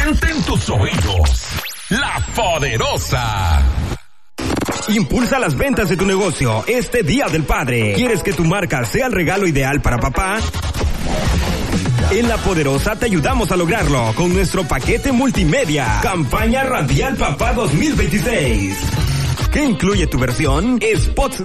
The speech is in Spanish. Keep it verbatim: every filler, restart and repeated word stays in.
potente en tus oídos. La Poderosa. Impulsa las ventas de tu negocio este Día del Padre. ¿Quieres que tu marca sea el regalo ideal para papá? En La Poderosa te ayudamos a lograrlo con nuestro paquete multimedia. Campaña Radial Papá dos mil veintiséis. ¿Qué incluye tu versión? Spots